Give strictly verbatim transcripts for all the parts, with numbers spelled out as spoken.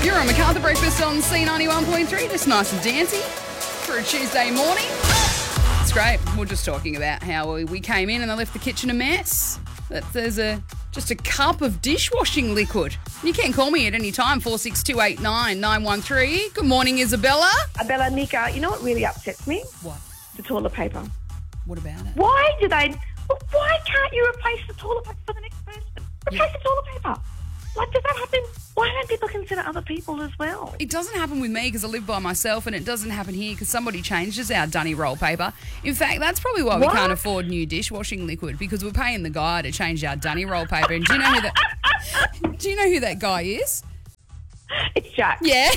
You're on MacArthur Breakfast on C ninety-one point three. Just nice and dancey for a Tuesday morning. It's great. We're just talking about how we, we came in and I left the kitchen a mess. That there's a just a cup of dishwashing liquid. You can call me at any time, four six two eight nine nine one three. Good morning, Isabella. Isabella, Nika, you know what really upsets me? What? The toilet paper. What about it? Why do they... Why can't you replace the toilet paper for the next person? Replace Yeah. the toilet paper. Like, does that happen? Why don't people consider other people as well? It doesn't happen with me because I live by myself, and it doesn't happen here because somebody changes our dunny roll paper. In fact, that's probably why we What? can't afford new dishwashing liquid, because we're paying the guy to change our dunny roll paper. And do you know who that? Do you know who that guy is? It's Jack. Yeah.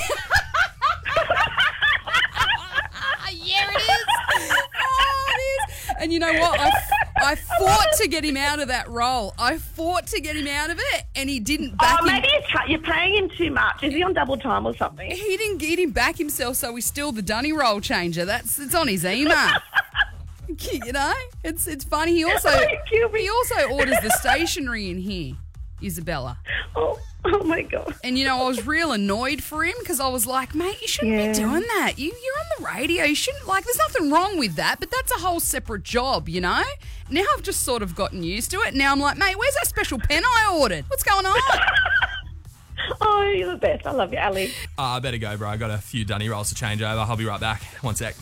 Yeah, it is. Oh, it is. And you know what? I, I fought to get him out of that role. I fought to get him out of it, and he didn't back Oh, him. maybe it's, you're paying him too much. Is he on double time or something? He didn't get him back himself, so he's still the dunny roll changer. That's it's on his email. You know, it's it's funny. He also Kill me. he also orders the stationery in here, Isabella. Oh, oh my God. And you know, I was real annoyed for him because I was like, mate, you shouldn't Yeah. be doing that. You you're on the radio. You shouldn't like. There's nothing wrong with that, but that's a whole separate job, you know. Now I've just sort of gotten used to it. Now I'm like, mate, where's that special pen I ordered? What's going on? Oh, you're the best. I love you, Ali. Uh, I better go, bro. I got a few dunny rolls to change over. I'll be right back. One sec.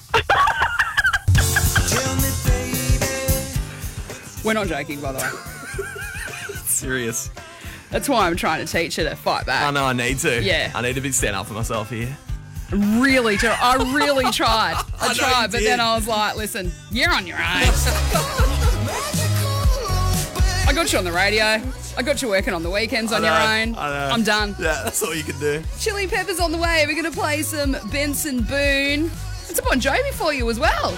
We're not joking, by the way. Serious. That's why I'm trying to teach her to fight back. I know I need to. Yeah. I need to be stand up for myself here. Really, tr- I really tried. I, I know tried, you but did. then I was like, listen, you're on your own. I got you on the radio. I got you working on the weekends on I your know, own. I know. I'm done. Yeah, that's all you can do. Chili Peppers on the way. We're going to play some Benson Boone. It's a Bon Jovi for you as well.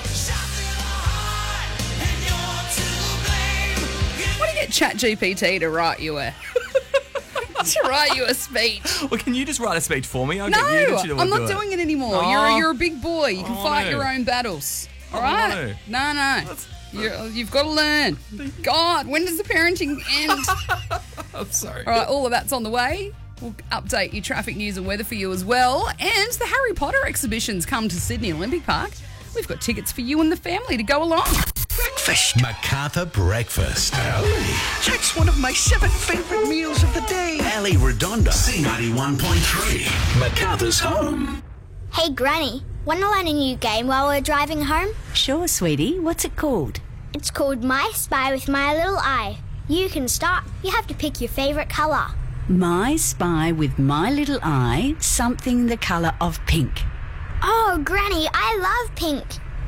Why do you get ChatGPT to write you a to write you a speech? Well, can you just write a speech for me? I'll No, get you, get you to I'm do not it. doing it anymore. Oh. You're you're a big boy. You can Oh, fight no. your own battles. All Oh, right? No, no. You're, you've got to learn. God, when does the parenting end? I'm sorry. All right, all of that's on the way. We'll update your traffic news and weather for you as well. And the Harry Potter exhibitions come to Sydney Olympic Park. We've got tickets for you and the family to go along. Breakfast. MacArthur Breakfast. Ali. That's one of my seven favourite meals of the day. Ali Redonda. C ninety-one point three. MacArthur's home. Hey, Granny, want to learn a new game while we're driving home? Sure, sweetie. What's it called? It's called My Spy with My Little Eye. You can start. You have to pick your favourite colour. My Spy with My Little Eye, something the colour of pink. Oh, Granny, I love pink.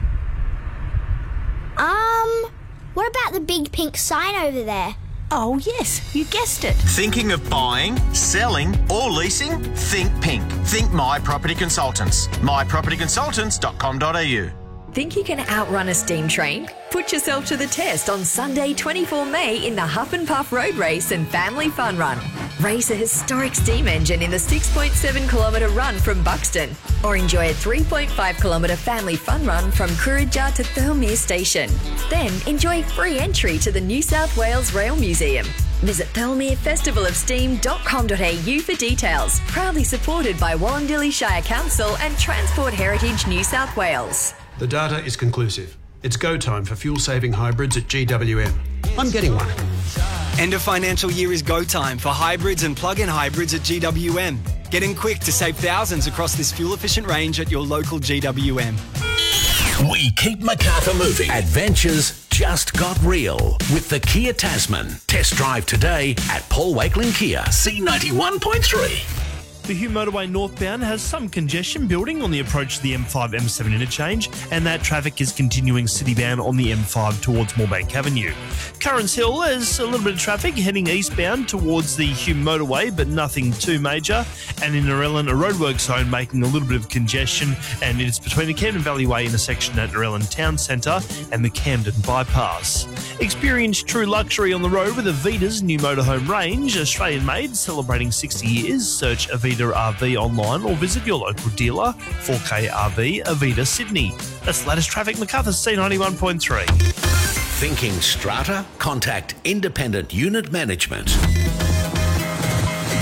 Um, what about the big pink sign over there? Oh, yes, you guessed it. Thinking of buying, selling, or leasing? Think pink. Think My Property Consultants. my property consultants dot com dot a u. Think you can outrun a steam train? Put yourself to the test on Sunday, the twenty-fourth of May in the Huff and Puff Road Race and Family Fun Run. Race a historic steam engine in the six point seven kilometre run from Buxton, or enjoy a three point five kilometre family fun run from Kurraja to Thirlmere Station. Then enjoy free entry to the New South Wales Rail Museum. Visit thirlmere festival of steam dot com dot a u for details. Proudly supported by Wallandilly Shire Council and Transport Heritage New South Wales. The data is conclusive. It's go time for fuel-saving hybrids at G W M. I'm getting one. End of financial year is go time for hybrids and plug-in hybrids at G W M. Get in quick to save thousands across this fuel-efficient range at your local G W M. We keep MacArthur moving. Adventures just got real with the Kia Tasman. Test drive today at Paul Wakelin Kia, C ninety-one point three. The Hume Motorway northbound has some congestion building on the approach to the M five M seven interchange, and that traffic is continuing citybound on the M five towards Moorebank Avenue. Currans Hill has a little bit of traffic heading eastbound towards the Hume Motorway, but nothing too major. And in Narellan, a roadwork zone making a little bit of congestion, and it's between the Camden Valley Way intersection at Narellan Town Centre and the Camden Bypass. Experience true luxury on the road with Avita's new motorhome range, Australian-made, celebrating sixty years. Search Avita R V online or visit your local dealer. four K R V Avita Sydney. That's the latest traffic. MacArthur C ninety-one point three. Thinking strata? Contact Independent Unit Management.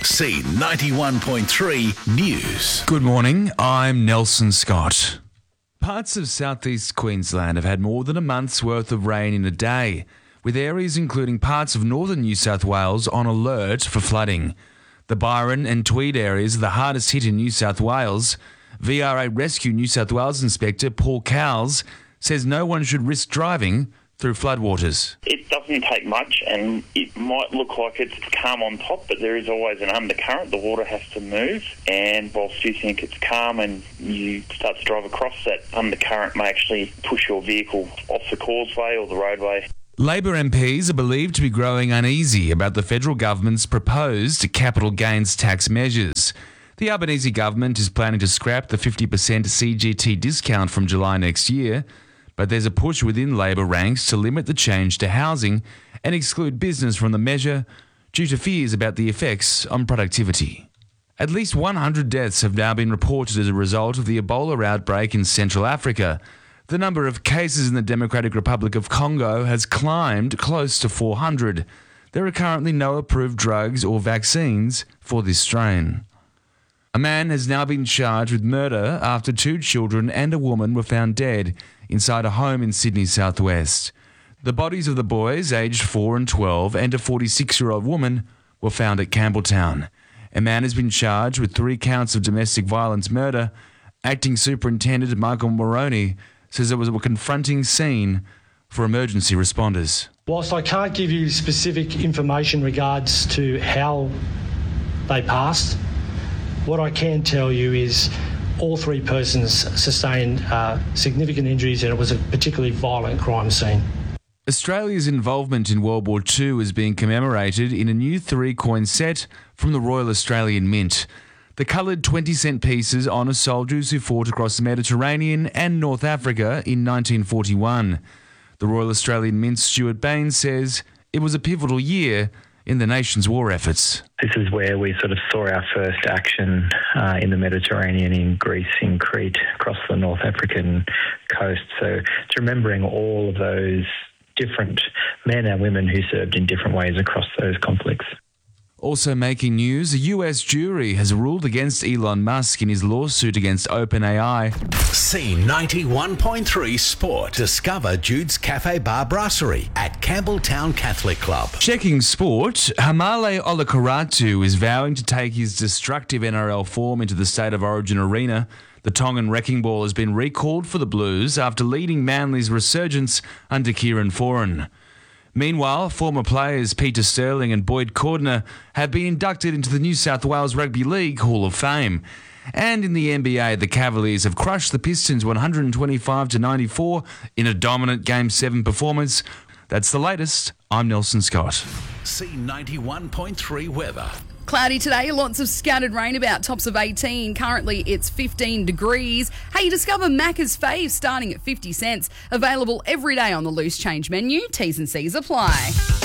C ninety-one point three News. Good morning, I'm Nelson Scott. Parts of southeast Queensland have had more than a month's worth of rain in a day, with areas including parts of northern New South Wales on alert for flooding. The Byron and Tweed areas are the hardest hit in New South Wales. V R A Rescue New South Wales Inspector Paul Cowles says no one should risk driving through floodwaters. It doesn't take much, and it might look like it's calm on top, but there is always an undercurrent. The water has to move, and whilst you think it's calm and you start to drive across, that undercurrent may actually push your vehicle off the causeway or the roadway. Labor M Ps are believed to be growing uneasy about the federal government's proposed capital gains tax measures. The Albanese government is planning to scrap the fifty percent C G T discount from July next year, but there's a push within Labor ranks to limit the change to housing and exclude business from the measure due to fears about the effects on productivity. At least one hundred deaths have now been reported as a result of the Ebola outbreak in Central Africa. The number of cases in the Democratic Republic of Congo has climbed close to four hundred. There are currently no approved drugs or vaccines for this strain. A man has now been charged with murder after two children and a woman were found dead inside a home in Sydney's southwest. The bodies of the boys, aged four and twelve, and a forty-six-year-old woman were found at Campbelltown. A man has been charged with three counts of domestic violence murder. Acting Superintendent Michael Moroney says it was a confronting scene for emergency responders. Whilst I can't give you specific information regards to how they passed, what I can tell you is all three persons sustained uh, significant injuries, and it was a particularly violent crime scene. Australia's involvement in World War Two is being commemorated in a new three-coin set from the Royal Australian Mint. The coloured twenty cent pieces honour soldiers who fought across the Mediterranean and North Africa in nineteen forty-one. The Royal Australian Mint's Stuart Bain says it was a pivotal year in the nation's war efforts. This is where we sort of saw our first action uh, in the Mediterranean, in Greece, in Crete, across the North African coast. So it's remembering all of those different men and women who served in different ways across those conflicts. Also making news, a U S jury has ruled against Elon Musk in his lawsuit against OpenAI. C ninety-one point three Sport. Discover Jude's Cafe Bar Brasserie at Campbelltown Catholic Club. Checking sport, Hamale Olakaratu is vowing to take his destructive N R L form into the State of Origin arena. The Tongan Wrecking Ball has been recalled for the Blues after leading Manly's resurgence under Kieran Foran. Meanwhile, former players Peter Sterling and Boyd Cordner have been inducted into the New South Wales Rugby League Hall of Fame. And in the N B A, the Cavaliers have crushed the Pistons one twenty-five to ninety-four in a dominant Game seven performance. That's the latest. I'm Nelson Scott. C ninety-one point three weather. Cloudy today, lots of scattered rain, about tops of eighteen. Currently, it's fifteen degrees. Hey, discover Macca's Fave starting at fifty cents. Available every day on the Loose Change menu. T's and C's apply.